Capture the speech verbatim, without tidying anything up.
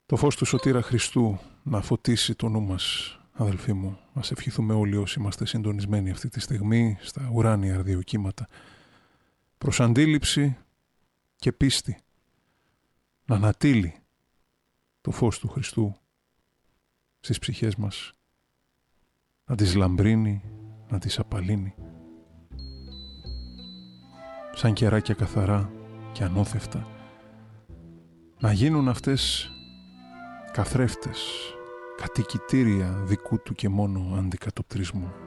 Το φως του Σωτήρα Χριστού να φωτίσει το νου μας, αδελφοί μου. Ας ευχηθούμε όλοι όσοι είμαστε συντονισμένοι αυτή τη στιγμή στα ουράνια αρδιοκύματα, προς αντίληψη και πίστη, να ανατείλει το φως του Χριστού στις ψυχές μας, να τις λαμπρύνει, να τις απαλύνει. Σαν κεράκια καθαρά και ανώθευτα, να γίνουν αυτές καθρέφτες, κατοικητήρια δικού του και μόνο αντικατοπτρισμού.